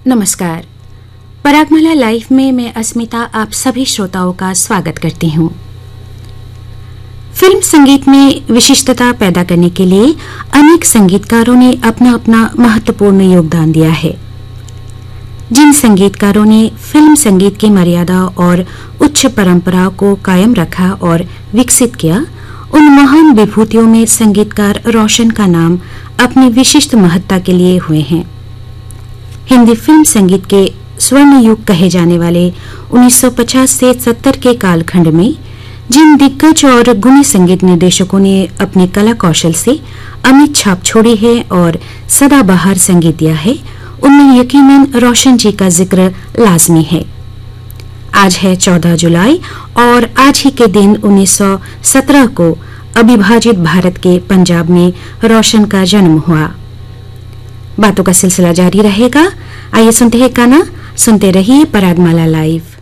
नमस्कार। परागमाला लाइव में मैं अस्मिता आप सभी श्रोताओं का स्वागत करती हूँ। फिल्म संगीत में विशिष्टता पैदा करने के लिए अनेक संगीतकारों ने अपना अपना महत्वपूर्ण योगदान दिया है। जिन संगीतकारों ने फिल्म संगीत की मर्यादा और उच्च परंपराओं को कायम रखा और विकसित किया, उन महान विभूतियों में संगीतकार रोशन का नाम अपनी विशिष्ट महत्ता के लिए हुए हैं। हिंदी फिल्म संगीत के स्वर्ण युग कहे जाने वाले 1950 से 70 के कालखंड में जिन दिग्गज और गुणी संगीत निर्देशकों ने अपने कला कौशल से अमिट छाप छोड़ी है और सदाबहार संगीत दिया है, उनमें यकीनन रोशन जी का जिक्र लाजमी है। आज है 14 जुलाई और आज ही के दिन 1917 को अविभाजित भारत के पंजाब में रोशन का जन्म हुआ। बातों का सिलसिला जारी रहेगा। आइए सुनते हैं गाना, सुनते रहिए परागमाला लाइव।